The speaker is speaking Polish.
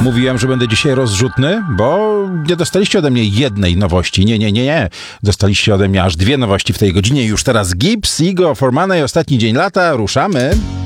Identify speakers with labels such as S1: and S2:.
S1: Mówiłem, że będę dzisiaj rozrzutny, bo nie dostaliście ode mnie jednej nowości. Nie. Dostaliście ode mnie aż 2 nowości w tej godzinie. Już teraz Gibbs, Igo, Formana i ostatni dzień lata. Ruszamy.